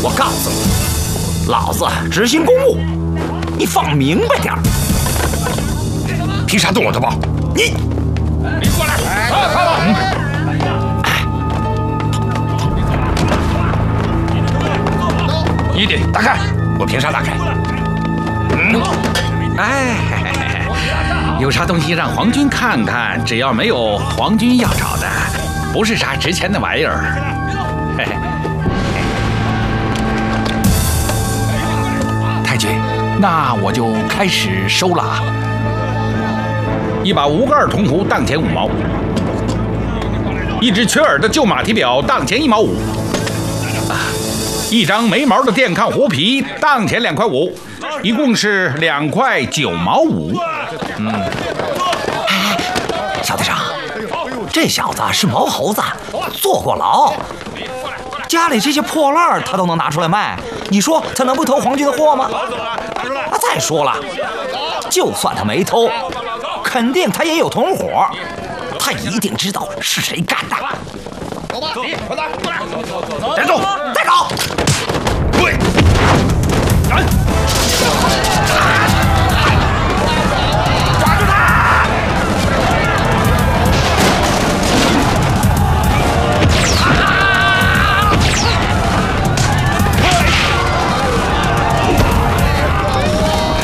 我告诉你，老子执行公务，你放明白点儿。 凭啥动我的包？你过来！快吧！一定打开！我凭啥打开？ 有啥东西让皇军看看，只要没有皇军要找的，不是啥值钱的玩意儿。太君，那我就开始收了。一把无盖铜壶当钱5毛，一只缺耳的旧马蹄表当钱1毛5，一张没毛的电炕狐皮当钱2块5，一共是2块9毛5。 小队长，这小子是毛猴子，坐过牢，家里这些破烂他都能拿出来卖，你说他能不偷皇军的货吗？再说了，就算他没偷，肯定他也有同伙，他一定知道是谁干的。 走吧，快点，过来！ 站住！带走！